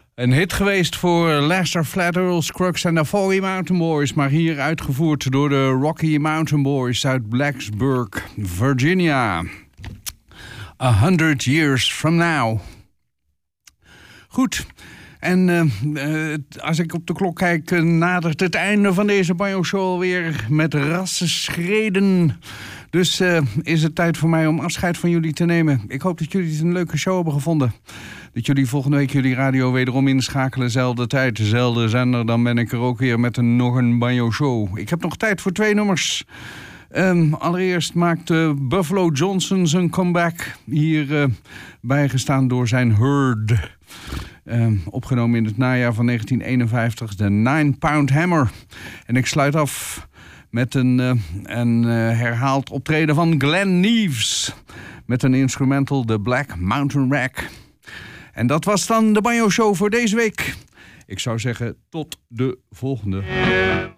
Een hit geweest voor Lester Flat Earl Scruggs en de Foggy Mountain Boys, maar hier uitgevoerd door de Rocky Mountain Boys uit Blacksburg, Virginia. 100 years from now. Goed. En als ik op de klok kijk, nadert het einde van deze Banjo-show alweer met rasse schreden. Dus is het tijd voor mij om afscheid van jullie te nemen. Ik hoop dat jullie het een leuke show hebben gevonden. Dat jullie volgende week jullie radio wederom inschakelen. Zelfde tijd, dezelfde zender. Dan ben ik er ook weer met nog een Banjo-show. Ik heb nog tijd voor 2 nummers. Allereerst maakt Buffalo Johnson zijn comeback. Hier bijgestaan door zijn Herd. Opgenomen in het najaar van 1951. De 9-Pound Hammer. En ik sluit af met een herhaald optreden van Glenn Neves. Met een instrumental, de Black Mountain Rack. En dat was dan de Banjo Show voor deze week. Ik zou zeggen, tot de volgende.